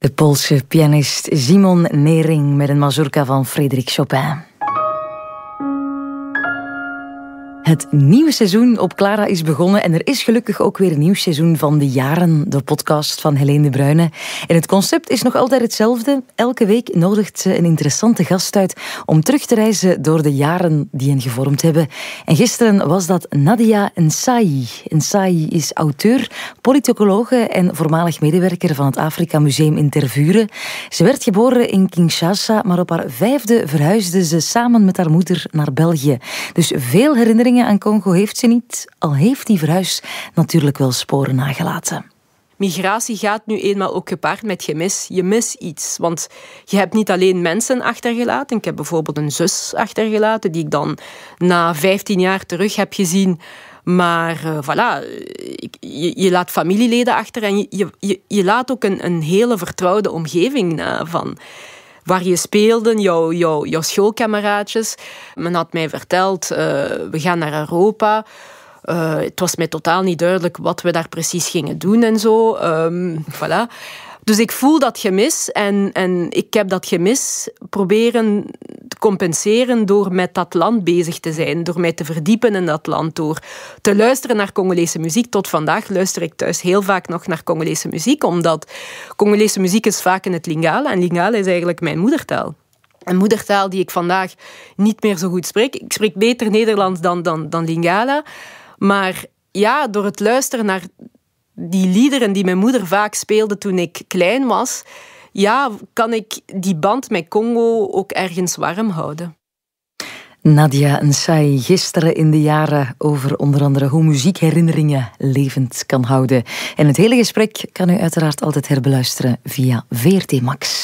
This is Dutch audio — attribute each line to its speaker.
Speaker 1: De Poolse pianist Szymon Nering met een mazurka van Frédéric Chopin. Het nieuwe seizoen op Clara is begonnen en er is gelukkig ook weer een nieuw seizoen van De Jaren, de podcast van Helene de Bruyne. En het concept is nog altijd hetzelfde. Elke week nodigt ze een interessante gast uit om terug te reizen door de jaren die hen gevormd hebben. En gisteren was dat Nadia N'Sayi. N'Sayi is auteur, politicologe en voormalig medewerker van het Afrika Museum in Tervuren. Ze werd geboren in Kinshasa, maar op haar 5e verhuisde ze samen met haar moeder naar België. Dus veel herinneringen aan Congo heeft ze niet, al heeft die verhuis natuurlijk wel sporen nagelaten.
Speaker 2: Migratie gaat nu eenmaal ook gepaard met gemis. Je mist iets, want je hebt niet alleen mensen achtergelaten. Ik heb bijvoorbeeld een zus achtergelaten die ik dan na 15 jaar terug heb gezien. Maar voilà, je laat familieleden achter en je laat ook een hele vertrouwde omgeving na van waar je speelde, jouw schoolkameraadjes. Men had mij verteld, we gaan naar Europa. Het was mij totaal niet duidelijk wat we daar precies gingen doen en zo. Voilà. Dus ik voel dat gemis en ik heb dat gemis proberen te compenseren door met dat land bezig te zijn, door mij te verdiepen in dat land, door te luisteren naar Congolese muziek. Tot vandaag luister ik thuis heel vaak nog naar Congolese muziek, omdat Congolese muziek is vaak in het Lingala en Lingala is eigenlijk mijn moedertaal. Een moedertaal die ik vandaag niet meer zo goed spreek. Ik spreek beter Nederlands dan Lingala, maar ja, door het luisteren naar die liederen die mijn moeder vaak speelde toen ik klein was, ja, kan ik die band met Congo ook ergens warm houden.
Speaker 1: Nadia N'Sayi, gisteren in De Jaren, over onder andere hoe muziek herinneringen levend kan houden. En het hele gesprek kan u uiteraard altijd herbeluisteren via VRT Max.